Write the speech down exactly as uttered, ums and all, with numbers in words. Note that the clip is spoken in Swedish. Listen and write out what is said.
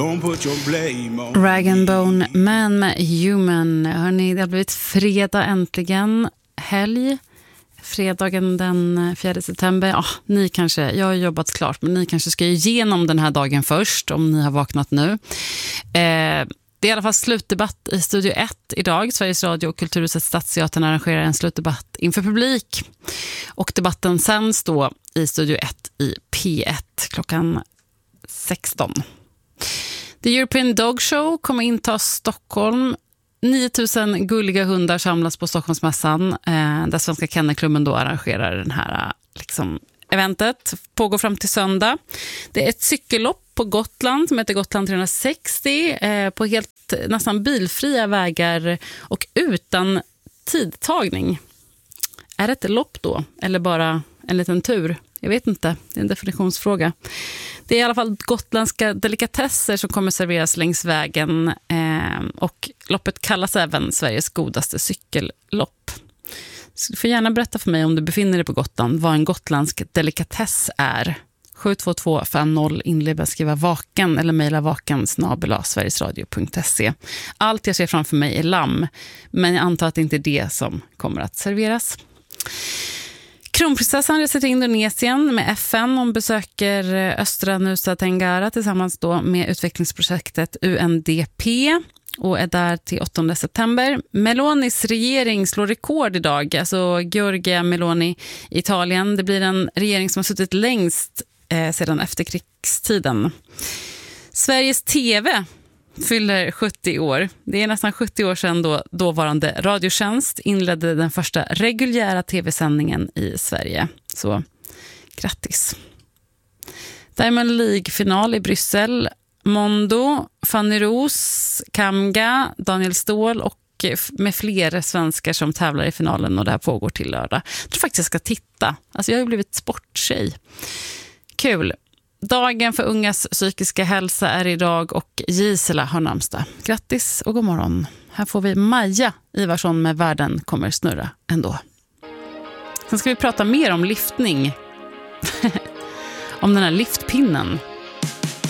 Rag and Bone Man med Human. Hörrni, det har blivit fredag äntligen. Helg. Fredagen den fjärde september. Ja, ni kanske, jag har jobbat klart, men ni kanske ska igenom den här dagen först om ni har vaknat nu. Eh, det är i alla fall slutdebatt i Studio ett idag. Sveriges Radio och Kulturhuset Stadsteatern arrangerar en slutdebatt inför publik. Och debatten sänds då i Studio ett i P ett klockan sexton. The European Dog Show kommer inta Stockholm. nio tusen gulliga hundar samlas på Stockholmsmässan eh, där Svenska Kennelklubben då arrangerar den här liksom, eventet. Pågår fram till söndag. Det är ett cykellopp på Gotland som heter Gotland trehundrasextio eh, på helt nästan bilfria vägar och utan tidtagning. Är det ett lopp då? Eller bara en liten tur? Jag vet inte, det är en definitionsfråga. Det är i alla fall gotländska delikatesser som kommer serveras längs vägen eh, och loppet kallas även Sveriges godaste cykellopp. Så du får gärna berätta för mig om du befinner dig på Gotland vad en gotländsk delikatess är. sju två två fem noll inleda skriva vaken eller mejla vaken snabel-a sverigesradio punkt se. Allt jag ser framför mig är lamm, men jag antar att det inte är det som kommer att serveras. Kronprinsessan reser till Indonesien med F N. Hon besöker östra Nusa Tenggara tillsammans då med utvecklingsprojektet U N D P och är där till åttonde september. Melonis regering slår rekord idag, alltså Giorgia Meloni i Italien. Det blir en regering som har suttit längst eh, sedan efterkrigstiden. Sveriges T V fyller sjuttio år. Det är nästan sjuttio år sedan då dåvarande Radiotjänst inledde den första reguljära tv-sändningen i Sverige. Så grattis. Diamond League-final i Bryssel. Mondo, Fanny Ros, Kamga, Daniel Ståhl och med fler svenskar som tävlar i finalen och det här pågår till lördag. Jag tror faktiskt jag ska titta. Alltså jag har ju blivit sporttjej. Kul. Dagen för ungas psykiska hälsa är idag och Gisela har namnsdag. Grattis och god morgon. Här får vi Maja Ivarsson med Världen kommer snurra ändå. Sen ska vi prata mer om liftning. Om den här liftpinnen.